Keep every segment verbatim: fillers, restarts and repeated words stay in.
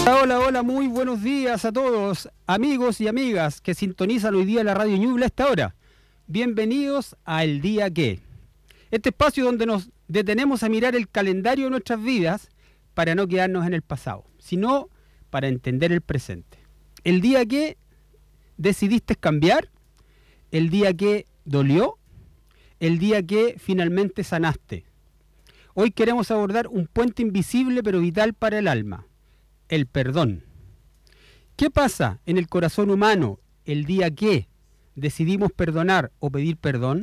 Hola, hola, hola, muy buenos días a todos, amigos y amigas que sintonizan hoy día la Radio Ñuble a esta hora. Bienvenidos a El Día Que, este espacio donde nos detenemos a mirar el calendario de nuestras vidas para no quedarnos en el pasado, sino para entender el presente. El día que decidiste cambiar, el día que dolió, el día que finalmente sanaste. Hoy queremos abordar un puente invisible pero vital para el alma, el perdón. ¿Qué pasa en el corazón humano el día que decidimos perdonar o pedir perdón?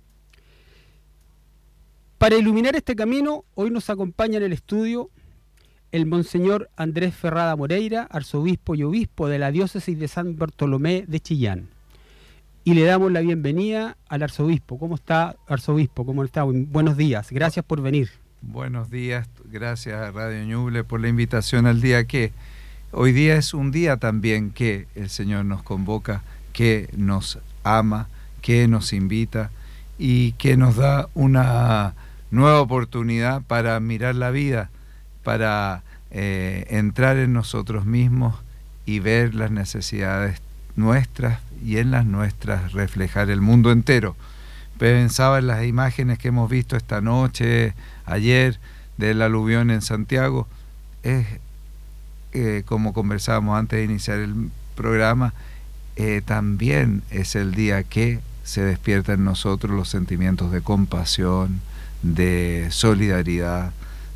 Para iluminar este camino, hoy nos acompaña en el estudio el Monseñor Andrés Ferrada Moreira, arzobispo y obispo de la diócesis de San Bartolomé de Chillán. Y le damos la bienvenida al arzobispo. ¿Cómo está, arzobispo? ¿Cómo está? Buenos días. Gracias por venir. Buenos días. Gracias a Radio Ñuble por la invitación al día que. Hoy día es un día también que el Señor nos convoca, que nos ama, que nos invita y que nos da una nueva oportunidad para mirar la vida, para eh, entrar en nosotros mismos y ver las necesidades nuestras y en las nuestras reflejar el mundo entero. Pensaba en las imágenes que hemos visto esta noche, ayer, del aluvión en Santiago. Es, eh, como conversábamos antes de iniciar el programa, eh, también es el día que se despierta en nosotros los sentimientos de compasión, de solidaridad,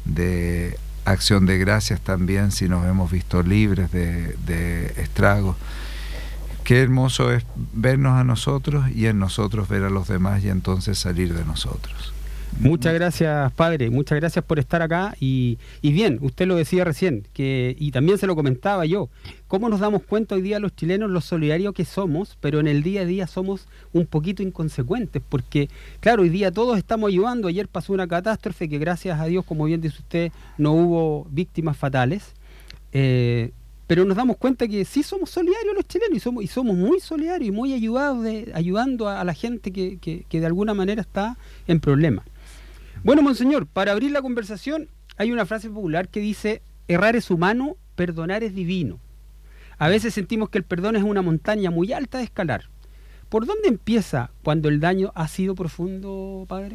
de acción de gracias también, si nos hemos visto libres de, de estragos. Qué hermoso es vernos a nosotros y en nosotros ver a los demás y entonces salir de nosotros. Muchas gracias, padre, muchas gracias por estar acá y, y bien, usted lo decía recién, que y también se lo comentaba yo, cómo nos damos cuenta hoy día los chilenos los solidarios que somos, pero en el día a día somos un poquito inconsecuentes, porque claro, hoy día todos estamos ayudando. Ayer pasó una catástrofe que gracias a Dios, como bien dice usted, no hubo víctimas fatales, eh, pero nos damos cuenta que sí somos solidarios los chilenos y somos, y somos muy solidarios y muy ayudados de, ayudando a, a la gente que, que, que de alguna manera está en problemas. Bueno, monseñor, para abrir la conversación hay una frase popular que dice: errar es humano, perdonar es divino. A veces sentimos que el perdón es una montaña muy alta de escalar. ¿Por dónde empieza cuando el daño ha sido profundo, padre?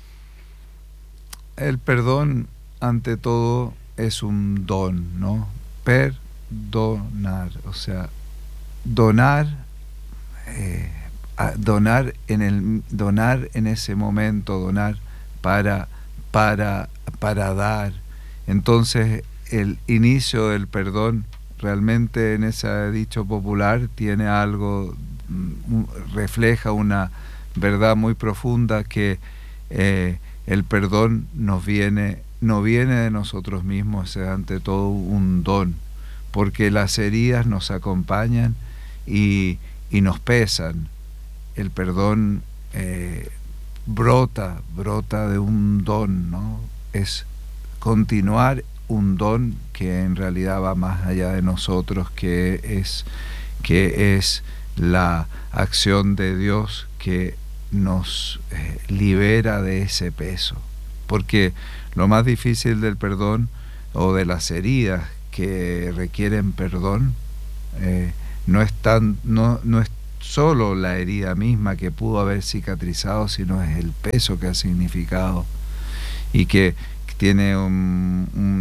El perdón, ante todo, es un don, ¿no? Perdonar, o sea, donar, eh, donar en el donar en ese momento, donar para para para dar. Entonces, el inicio del perdón realmente en ese dicho popular tiene algo, refleja una verdad muy profunda, que eh, el perdón nos viene no viene de nosotros mismos, es ante todo un don, porque las heridas nos acompañan y, y nos pesan. El perdón eh, brota, brota de un don, ¿no? Es continuar un don que en realidad va más allá de nosotros, que es, que es la acción de Dios que nos eh, libera de ese peso. Porque lo más difícil del perdón o de las heridas que requieren perdón eh, no es tan, no, no es solo la herida misma que pudo haber cicatrizado, sino es el peso que ha significado y que tiene un, un